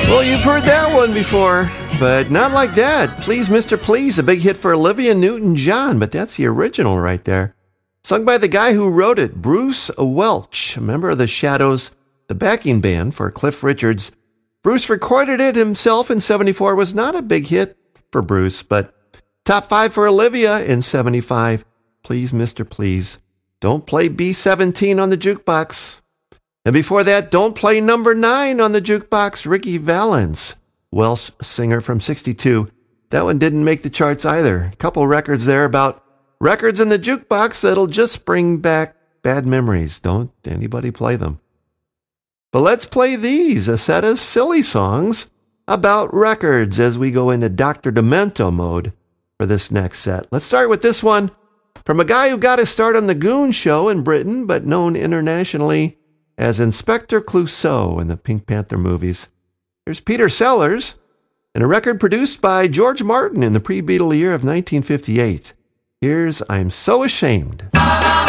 Well, you've heard that one before, but not like that. Please, Mr. Please, a big hit for Olivia Newton-John, but that's the original right there. Sung by the guy who wrote it, Bruce Welch, a member of the Shadows, the backing band for Cliff Richards. Bruce recorded it himself in 74. Was not a big hit for Bruce, but top 5 for Olivia in 75. Please, Mr. Please, don't play B-17 on the jukebox. And before that, don't play number 9 on the jukebox, Ricky Valens, Welsh singer from 62. That one didn't make the charts either. A couple records there about records in the jukebox that'll just bring back bad memories. Don't anybody play them. But let's play these, a set of silly songs about records as we go into Dr. Demento mode for this next set. Let's start with this one from a guy who got his start on the Goon Show in Britain, but known internationally as Inspector Clouseau in the Pink Panther movies. Here's Peter Sellers, and a record produced by George Martin in the pre-Beatle year of 1958. Here's I'm So Ashamed.